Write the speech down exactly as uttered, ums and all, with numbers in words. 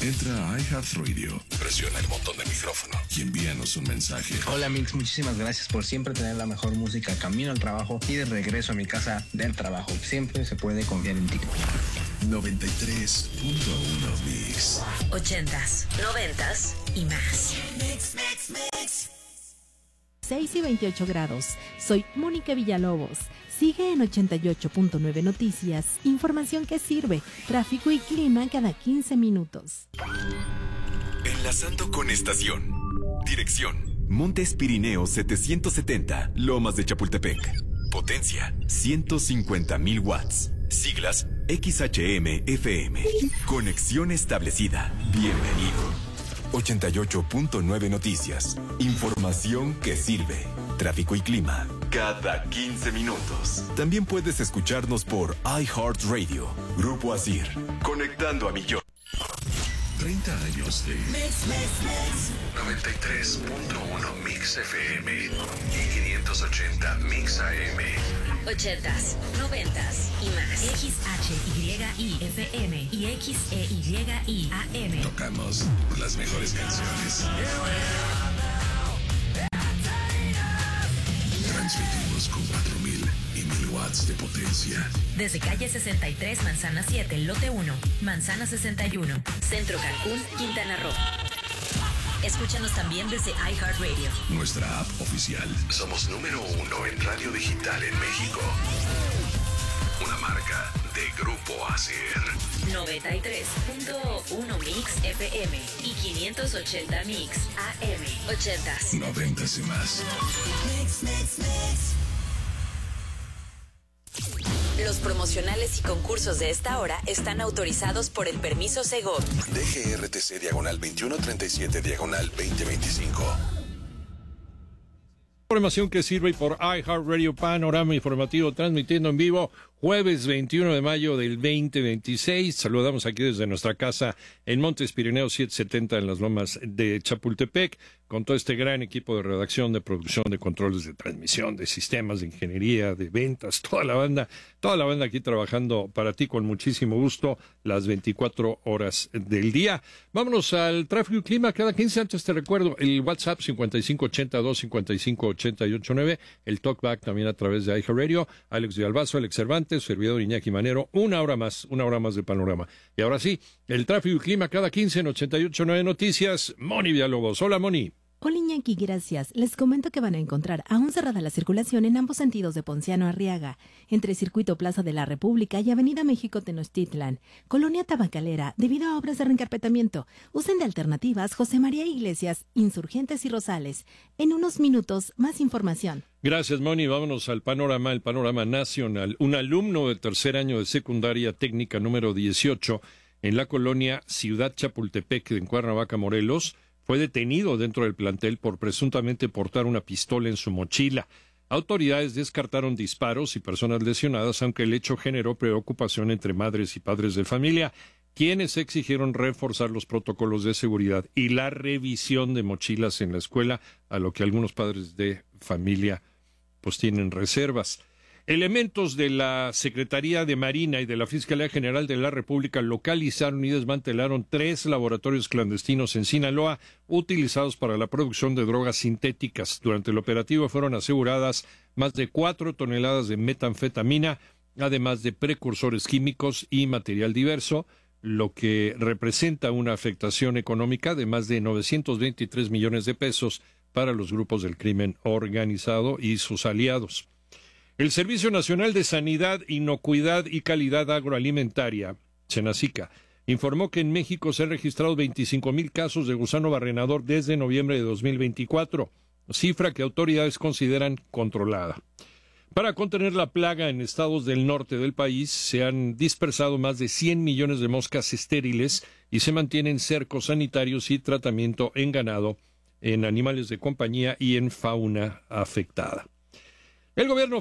Entra a iHeartRadio, presiona el botón de micrófono y envíanos un mensaje. Hola Mix, muchísimas gracias por siempre tener la mejor música camino al trabajo y de regreso a mi casa del trabajo. Siempre se puede confiar en ti. noventa y tres punto uno Mix. Ochentas, noventas y más. Mix, mix, mix. seis y veintiocho grados. Soy Mónica Villalobos. Sigue en ochenta y ocho punto nueve Noticias. Información que sirve. Tráfico y clima cada quince minutos. Enlazando con estación. Dirección: Montes Pirineos setecientos setenta, Lomas de Chapultepec. Potencia: ciento cincuenta mil watts. Siglas: X H M F M. Conexión establecida. Bienvenido. ochenta y ocho punto nueve Noticias. Información que sirve. Tráfico y clima cada quince minutos. También puedes escucharnos por iHeartRadio. Grupo Asir. Conectando a millones. treinta años de Mix, mix, mix. noventa y tres punto uno Mix F M y quinientos ochenta Mix A M. Ochentas, noventas y más. X H Y I F M y X E Y I A M. Tocamos las mejores canciones. Transmitimos con cuatro mil y mil watts de potencia. Desde calle sesenta y tres, Manzana siete, Lote uno, Manzana sesenta y uno, Centro Cancún, Quintana Roo. Escúchanos también desde iHeartRadio. Nuestra app oficial. Somos número uno en radio digital en México. Una marca de Grupo Asir. noventa y tres punto uno Mix F M y quinientos ochenta Mix A M. Ochentas. Noventas y más. Mix, mix, mix. Los promocionales y concursos de esta hora están autorizados por el permiso Segov. D G R T C diagonal veintiuno treinta y siete diagonal veinte veinticinco. Información que sirve por iHeartRadio, panorama informativo transmitiendo en vivo jueves veintiuno de mayo del veinte veintiséis. Saludamos aquí desde nuestra casa en Montes Pirineos setecientos setenta en las Lomas de Chapultepec, con todo este gran equipo de redacción, de producción, de controles de transmisión, de sistemas, de ingeniería, de ventas, toda la banda, toda la banda aquí trabajando para ti con muchísimo gusto las veinticuatro horas del día. Vámonos al tráfico y clima cada quince. Antes te recuerdo el WhatsApp cincuenta y cinco ochenta y dos cincuenta y cinco ochenta y ocho nueve, el Talkback también a través de iHeartRadio. Alex de Albazo, Alex Cervantes, servidor Iñaki Manero, una hora más, una hora más de panorama. Y ahora sí, el tráfico y clima cada quince en ochenta y ocho nueve Noticias. Moni Villalobos. Hola, Moni. Hola Iñaki, gracias. Les comento que van a encontrar aún cerrada la circulación en ambos sentidos de Ponciano Arriaga, entre Circuito Plaza de la República y Avenida México Tenochtitlan, Colonia Tabacalera, debido a obras de reencarpetamiento. Usen de alternativas José María Iglesias, Insurgentes y Rosales. En unos minutos, más información. Gracias, Moni. Vámonos al panorama, el panorama nacional. Un alumno de tercer año de secundaria técnica número dieciocho en la colonia Ciudad Chapultepec en Cuernavaca, Morelos, fue detenido dentro del plantel por presuntamente portar una pistola en su mochila. Autoridades descartaron disparos y personas lesionadas, aunque el hecho generó preocupación entre madres y padres de familia, quienes exigieron reforzar los protocolos de seguridad y la revisión de mochilas en la escuela, a lo que algunos padres de familia pues tienen reservas. Elementos de la Secretaría de Marina y de la Fiscalía General de la República localizaron y desmantelaron tres laboratorios clandestinos en Sinaloa utilizados para la producción de drogas sintéticas. Durante el operativo fueron aseguradas más de cuatro toneladas de metanfetamina, además de precursores químicos y material diverso, lo que representa una afectación económica de más de novecientos veintitrés millones de pesos para los grupos del crimen organizado y sus aliados. El Servicio Nacional de Sanidad, Inocuidad y Calidad Agroalimentaria, Senacica, informó que en México se han registrado veinticinco mil casos de gusano barrenador desde noviembre de dos mil veinticuatro, cifra que autoridades consideran controlada. Para contener la plaga en estados del norte del país, se han dispersado más de cien millones de moscas estériles y se mantienen cercos sanitarios y tratamiento en ganado, en animales de compañía y en fauna afectada. El gobierno